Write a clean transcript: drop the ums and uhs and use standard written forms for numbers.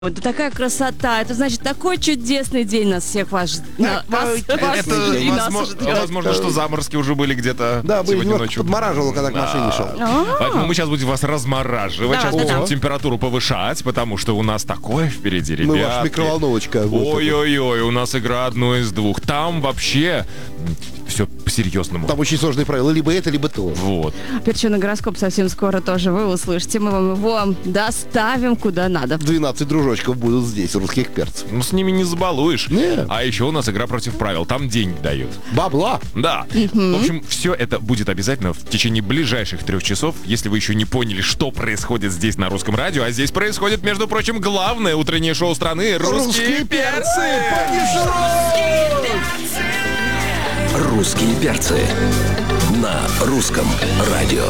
Это такая красота, это значит такой чудесный день нас всех вас и нас ждет. Возможно, что заморозки уже были где-то сегодня ночью. Подмораживало, когда к машине шел. Поэтому мы сейчас будем вас размораживать, сейчас будем температуру повышать, потому что у нас такое впереди, ребят. Мы ваша микроволновочка. Ой-ой-ой, у нас игра одно из двух. Там вообще все по-серьезному. Там очень сложные правила, либо это, либо то. Вот. Перченый гороскоп совсем скоро тоже вы услышите. Мы вам его доставим куда надо. 12 дружочков будут здесь, русских перцев. Ну, с ними не забалуешь. Нет. А еще у нас игра против правил. Там деньги дают. Бабла. Да. В общем, все это будет обязательно в течение ближайших 3 часов. Если вы еще не поняли, что происходит здесь на русском радио, а здесь происходит, между прочим, главное утреннее шоу страны «Русские перцы». «Русские перцы» на русском радио.